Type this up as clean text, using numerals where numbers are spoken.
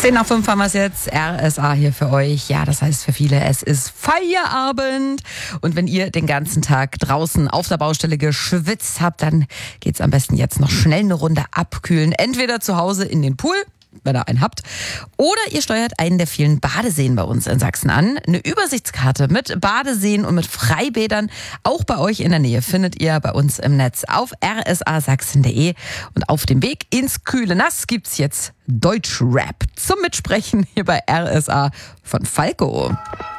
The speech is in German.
10:05 haben wir es jetzt. RSA hier für euch. Ja, das heißt für viele, es ist Feierabend. Und wenn ihr den ganzen Tag draußen auf der Baustelle geschwitzt habt, dann geht's am besten jetzt noch schnell eine Runde abkühlen. Entweder zu Hause in den Pool, wenn ihr einen habt, oder ihr steuert einen der vielen Badeseen bei uns in Sachsen an. Eine Übersichtskarte mit Badeseen und mit Freibädern, auch bei euch in der Nähe, findet ihr bei uns im Netz auf rsasachsen.de. Und auf dem Weg ins kühle Nass gibt's jetzt Deutschrap zum Mitsprechen hier bei RSA von Falco.